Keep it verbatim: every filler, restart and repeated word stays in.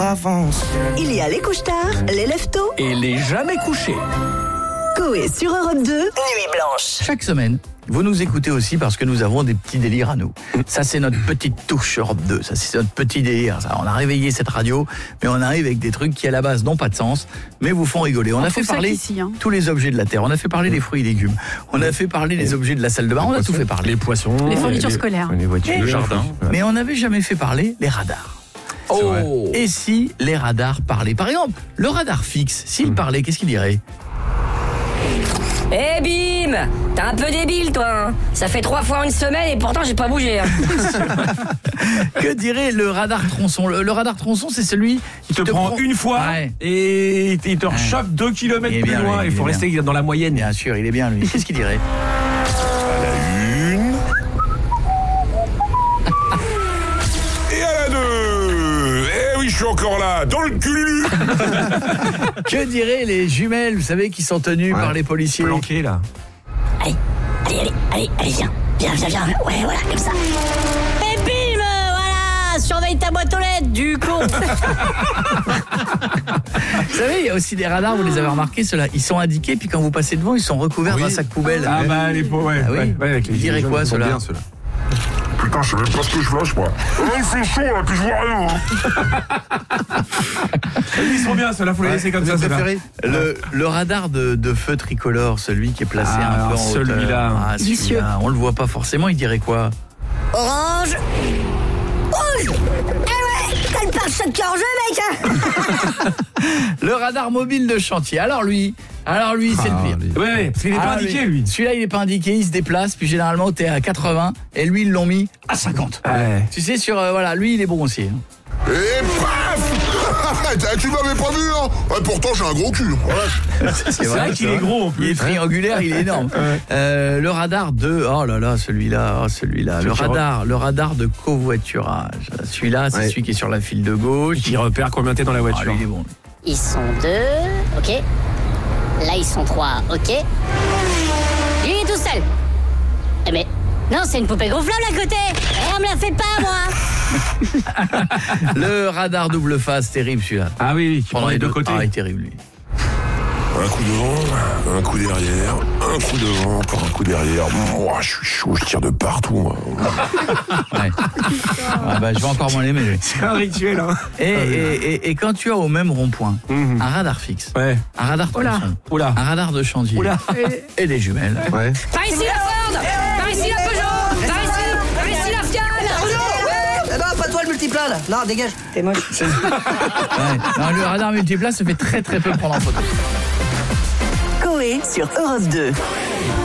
avance. Il y a les couches-tard, les lève-tôt Et les jamais couchés. Coé sur Europe deux, Nuit Blanche. Chaque semaine, vous nous écoutez aussi parce que nous avons des petits délires à nous. Ça, c'est notre petite touche Europe deux. Ça, c'est notre petit délire. Ça, on a réveillé cette radio, mais on arrive avec des trucs qui, à la base, n'ont pas de sens, mais vous font rigoler. On, on a fait parler ici, hein. tous les objets de la Terre. On a fait parler des fruits et légumes. On a fait parler des objets de la salle de bain. On a tout fait parler. Les poissons, Les fournitures les, scolaires. les voitures, Et le jardin. Mais on n'avait jamais fait parler les radars. Oh. Et si les radars parlaient? Par exemple, le radar fixe, s'il Mmh. parlait, qu'est-ce qu'il dirait? Eh bim! T'es un peu débile toi, hein. Ça fait trois fois en une semaine et pourtant j'ai pas bougé, hein. Que dirait le radar tronçon? Le, le radar tronçon, c'est celui Il te, qui prend une fois Ouais. et il te rechoppe deux kilomètres Il est plus bien, loin. lui, Il il faut est rester dans la moyenne. Bien sûr, il est bien lui. Qu'est-ce qu'il dirait? Une. Et à la deux. Eh oui, je suis encore là, dans le cul. Que diraient les jumelles, vous savez, qui sont tenues Ouais. par les policiers? Planqué là. Allez, allez, allez, allez, allez, viens. Viens, viens, viens. Ouais, voilà, comme ça. Et bim! Voilà! Surveille ta boîte aux lettres, du con! Vous savez, il y a aussi des radars, vous les avez remarqués, ceux-là. Ils sont indiqués, puis quand vous passez devant, ils sont recouverts Oui. d'un sac poubelle. Ah bah les pauvres, ouais. Ah oui. ouais, ouais, avec les Ils diraient gilets quoi, jaunes, ils sont ceux-là? bien, ceux-là. Putain, je sais même pas ce que je flash, moi. Oh, il fait chaud, là, puis je vois rien. Hein. Ils sont bien, ceux-là, faut les laisser comme ça, ceux-là. Le, le radar de, de feu tricolore, celui qui est placé Ah, un peu en alors, celui-là. hauteur. Ah, Vicieux. celui-là, on le voit pas forcément, il dirait quoi? Orange! Rouge! Eh ouais! T'as le pare-choc qui est en jeu, mec, hein. Le radar mobile de chantier. Alors lui, alors lui, c'est Ah, le pire. lui. Ouais, ouais, parce qu'il n'est pas Ah, indiqué, lui. Celui-là, il est pas indiqué, il se déplace, puis généralement, t'es à quatre-vingts, et lui, ils l'ont mis à cinquante. Ouais. Tu sais, sur, euh, voilà, lui, il est bon aussi. hein. Et paf. Tu m'avais pas vu, hein. Ouais, pourtant, j'ai un gros cul. Ouais. C'est vrai qu'il est gros, en plus. Il est triangulaire, il est énorme. Euh, le radar de, oh là là, celui-là, oh, celui-là. Le Celui qui radar, le radar de covoiturage. Celui-là, c'est Ouais. celui qui est sur la file de gauche. Qui repère combien t'es dans la Ah, voiture. lui, il est bon. Ils sont deux, ok. Là, ils sont trois, ok. Lui, il est tout seul. Eh mais, non, c'est une poupée gonflable à côté. Eh, on me la fait pas, moi. Le radar double face, terrible celui-là. Ah oui, oui, qui prend les deux côtés. Ah, il est terrible lui. Un coup devant, un coup derrière, un coup devant, encore un coup derrière. Moi, je suis chaud, je tire de partout, moi. Ouais. Ah bah, je vais encore moins l'aimer lui. C'est un rituel, hein. Et, et, et, et quand tu as au même rond-point Mhm. un radar fixe, Ouais. un radar Oula. tronçon, Oula. un radar de chantier Oula. et des jumelles. Ouais. Par ici, la Ford. Par ici, la Peugeot. Par ici, par ici, la Fiat. Eh ben, pas toi le multiplat là. Non, dégage. T'es moche. Ouais. Non, le radar multiplace se fait très très peu prendre en photo. Coé sur Europe deux.